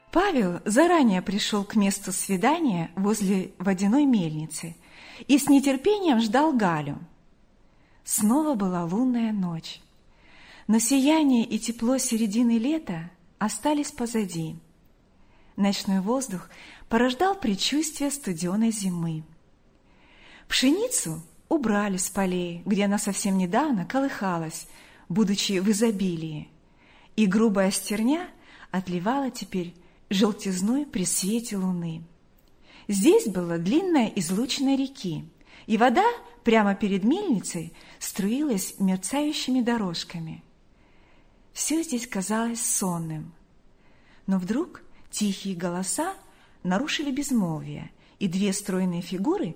Павел заранее пришел к месту свидания возле водяной мельницы и с нетерпением ждал Галю. Снова была лунная ночь, но сияние и тепло середины лета остались позади. Ночной воздух порождал предчувствие студеной зимы. Пшеницу убрали с полей, где она совсем недавно колыхалась, будучи в изобилии, и грубая стерня отливала теперь желтизной при свете луны. Здесь было длинное излучино реки, и вода прямо перед мельницей струилась мерцающими дорожками. Все здесь казалось сонным, но вдруг тихие голоса нарушили безмолвие, и две стройные фигуры